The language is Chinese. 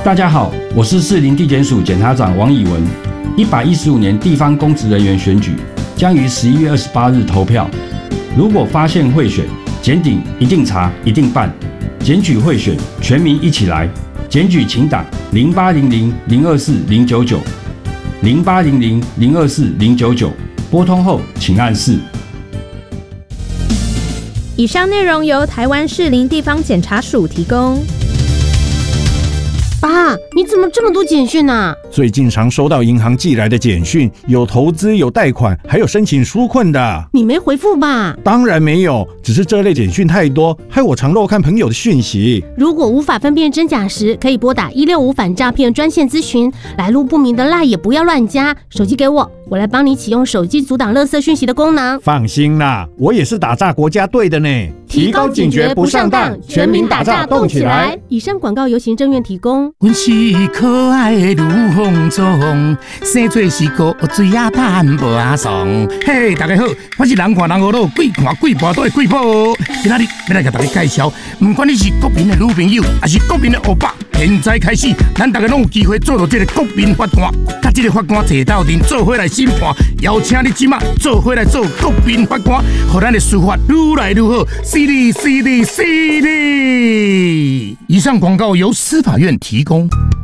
大家好，我是士林地检署检察长王以文。115年地方公职人员选举将于11月28日投票。如果发现贿选，检警一定查，一定办。检举贿选，全民一起来。检举请打0800-024-099 0800-024-099，拨通后请按4。 以上内容由台湾士林地方检察署提供。 爸，你怎么这么多简讯啊？ 最近常收到银行寄来的简讯，有投资，有贷款，还有申请纾困的。 你没回复吧？ 当然没有，只是这类简讯太多，害我常漏看朋友的讯息。 如果无法分辨真假时，可以拨打165反诈骗专线咨询。来路不明的赖也不要乱加。手机给我，我来帮你启用手机阻挡垃圾讯息的功能。 放心啦，我也是打诈国家队的呢。 提高警觉不上当，全民打诈动起来。以上广告由行政院提供。 阮是可爱的如风中，生做是个水啊淡无啊爽。嘿，大家好，我是人看人学老，鬼看鬼跋倒的鬼宝。今仔日要来给大家介绍，不管你是国民的女朋友，还是国民的欧巴，现在开始，咱大家拢有机会做到这个国民法官。甲这个法官坐斗阵，做伙来审判，邀请你即马做伙来做国民法官，让咱的司法愈来愈好。犀利！以上广告由司法院提供。